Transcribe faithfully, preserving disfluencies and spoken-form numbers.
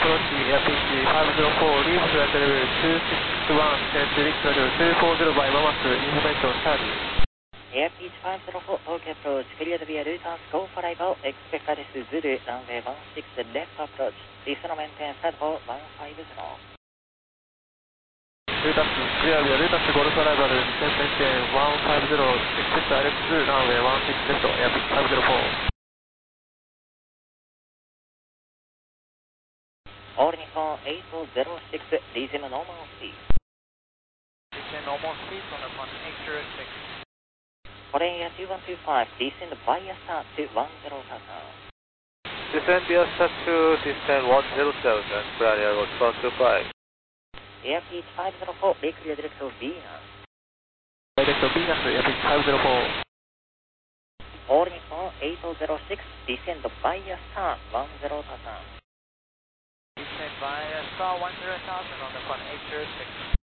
approach airpitch five zero four, leave flight level two six one, descend direct level two four zero by Mamas, information Charlie. Airpitch five zero four, Tokyo approach, clear to be a route go for arrival, expect Alice Zulu, runway one six left approach, descend maintain flight for one five zero. ルータス、クリアビアルータスゴルフアライバル、descend maintain one five zero, expect Alex ランウェイone six left, airpitch five zero four. All Nippon eight zero six, resume normal speed. Descend normal speed on the one eight zero six. Korea two one two five, descend via start to one zero thousand. Descend via start to descend one zero thousand, clear air one two five. Airpitch five zero four, clear direct to Venus. Direct to Venus, airpitch five zero four. All Nippon eight zero six, descend via start one zero thousand. Descend via star one zero thousand on the one eight zero six.